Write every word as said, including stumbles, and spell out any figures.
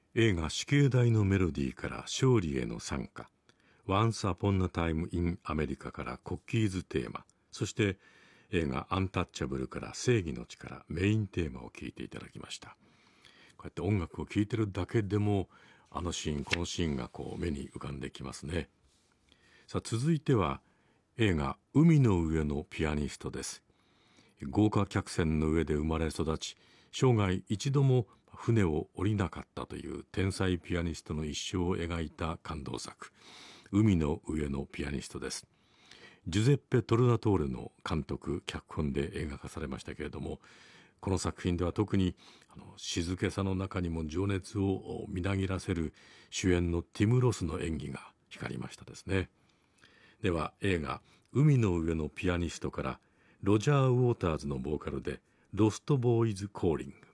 映画死刑台のメロディーから勝利への賛歌、Once Upon a Time in America からコッキーズテーマ、そして映画アンタッチャブルから正義の力メインテーマを聴いていただきました。こうやって音楽を聴いてるだけでもあのシーンこのシーンがこう目に浮かんできますね。さあ続いては映画海の上のピアニストです。豪華客船の上で生まれ育ち、生涯一度も船を降りなかったという天才ピアニストの一生を描いた感動作、海の上のピアニストです。ジュゼッペ・トルナトーレの監督脚本で映画化されましたけれども、この作品では特にあの静けさの中にも情熱をみなぎらせる主演のティム・ロスの演技が光りましたですね。では映画海の上のピアニストからロジャー・ウォーターズのボーカルでロストボーイズ・コーリング。